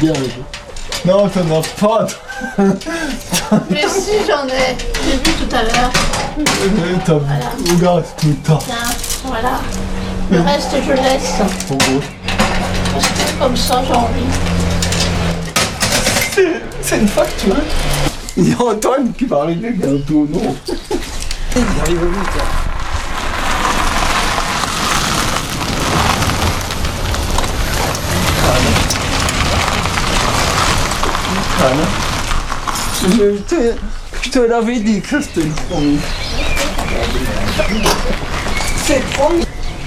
bien. Non, t'en as pas. Mais si, j'en ai. J'ai vu tout à l'heure. Voilà. Regarde, tout le temps. Tiens, voilà. Le reste, je laisse. Oh, oh. Parce que comme ça, j'ai envie. C'est une facture. Il y a Antoine qui va arriver bientôt, non? Il arrive vite. Je te l'avais dit que c'était le premier. C'est le premier.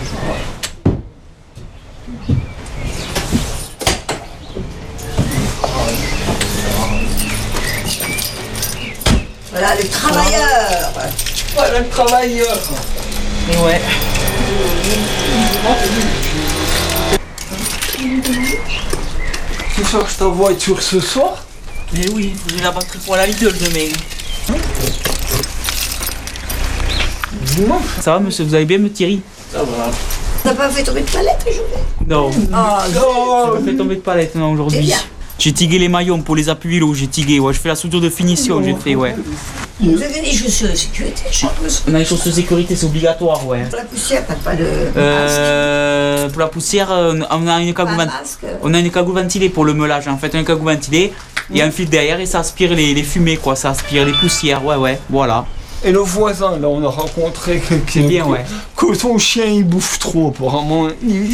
Voilà, les travailleurs. Voilà le travailleur. Ouais. Tu cherches ta voiture ce soir? Mais oui, j'ai la batterie pour la Lidl demain. Non. Ça va monsieur, vous allez bien me Thierry? Ça va. T'as pas fait tomber de palette aujourd'hui? Non. Ah non. j'ai pas fait tomber de palette non, aujourd'hui. C'est bien. J'ai tigué les maillons pour les appuyer l'eau, j'ai tigué, ouais, je fais la soudure de finition, j'ai fait, ouais. Vous avez des chaussures de sécurité, je suppose. On a les chaussures de sécurité, c'est obligatoire, ouais. Pour la poussière, pas de Pour la poussière, on a une cagoule masque. on a une cagoule ventilée pour le meulage, en fait, une cagoule ventilée, il y a un fil derrière et ça aspire les fumées, quoi, ça aspire les poussières, ouais, voilà. Et le voisin, là, on a rencontré quelqu'un. C'est bien, ouais. Que son chien, il bouffe trop, apparemment.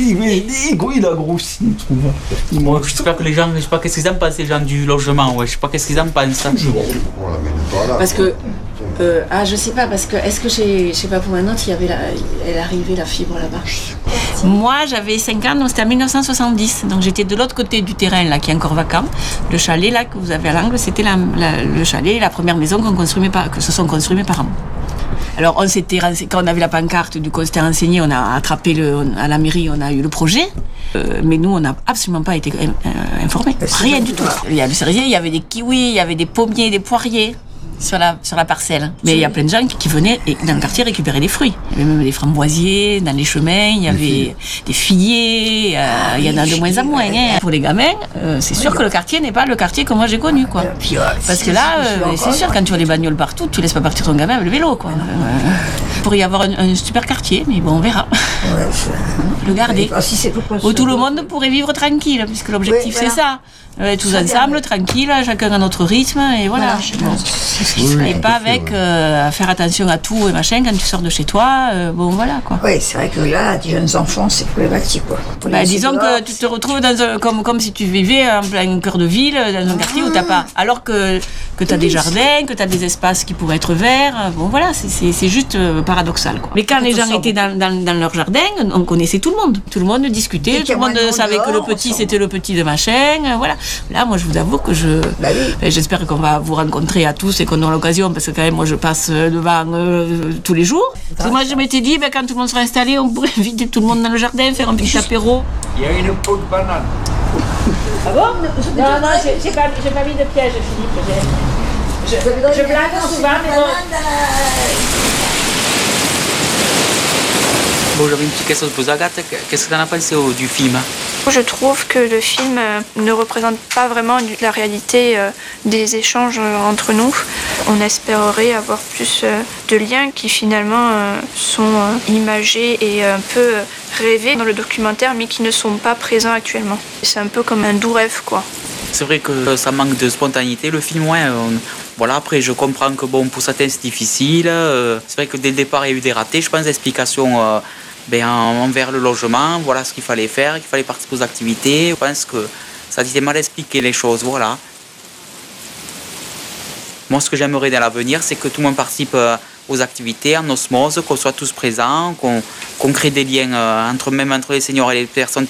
Il a grossi, je trouve. Il Bon, mange j'espère que les gens, je sais pas qu'est-ce qu'ils en pensent, les gens du logement, ouais, je sais pas qu'est-ce qu'ils en pensent. Parce que, je sais pas, parce que est-ce que je sais pas, pour maintenant, elle arrivait la fibre là-bas? Moi, j'avais 5 ans, donc c'était en 1970, donc j'étais de l'autre côté du terrain, là, qui est encore vacant. Le chalet, là, que vous avez à l'angle, c'était le chalet, la première maison que se sont construits mes parents. Alors, on s'était quand on avait la pancarte, du coup, on s'était renseigné, on a attrapé à la mairie, on a eu le projet. Mais nous, on n'a absolument pas été informés. Rien du tout. Il y a du cerisier, il y avait des kiwis, il y avait des pommiers, des poiriers sur la parcelle. Mais il y a plein de gens qui venaient dans le quartier récupérer des fruits. Il y avait même des framboisiers dans les chemins, il y avait des figuiers, il y en a de moins en moins. Hein. Pour les gamins, c'est sûr que le quartier n'est pas le quartier que moi j'ai connu, quoi. Parce que là, c'est sûr, quand tu vois les bagnoles partout, tu laisses pas partir ton gamin avec le vélo, quoi. Il pourrait y avoir un super quartier, mais bon, on verra. Le garder. Où tout le monde pourrait vivre tranquille, puisque l'objectif c'est ça. Tous ensemble, tranquille, chacun à notre rythme, et voilà. Et pas avec faire attention à tout et machin quand tu sors de chez toi, bon voilà quoi. Oui, c'est vrai que là, des jeunes enfants, c'est problématique quoi. Disons que tu te retrouves comme si tu vivais en plein cœur de ville, dans un quartier où t'as pas. Alors que t'as des jardins, que t'as des espaces qui pourraient être verts, bon voilà, c'est juste paradoxal quoi. Mais quand les gens étaient dans leur jardin, on connaissait tout le monde. Tout le monde discutait, tout le monde savait que le petit c'était le petit de machin, voilà. Là, moi, je vous avoue que j'espère qu'on va vous rencontrer à tous et qu'on aura l'occasion, parce que quand même, moi, je passe devant tous les jours. Parce que moi, je m'étais dit, quand tout le monde sera installé, on pourrait inviter tout le monde dans le jardin, faire un petit apéro. Il y a une peau de banane. Ah bon? Non, j'ai pas mis de piège, Philippe. Je blague souvent, mais bon. Bon, j'avais une petite question à te poser, Agathe. Qu'est-ce que tu en as pensé du film? Je trouve que le film ne représente pas vraiment la réalité des échanges entre nous. On espérerait avoir plus de liens qui finalement sont imagés et un peu rêvés dans le documentaire, mais qui ne sont pas présents actuellement. C'est un peu comme un doux rêve, quoi. C'est vrai que ça manque de spontanéité, le film, ouais. Voilà, après, je comprends que bon, pour certains, c'est difficile. C'est vrai que dès le départ, il y a eu des ratés. Je pense d'explications envers le logement, voilà ce qu'il fallait faire, qu'il fallait participer aux activités. Je pense que ça a été mal expliqué les choses, voilà. Moi, ce que j'aimerais dans l'avenir, c'est que tout le monde participe aux activités en osmose, qu'on soit tous présents, qu'on crée des liens entre les seniors et les personnes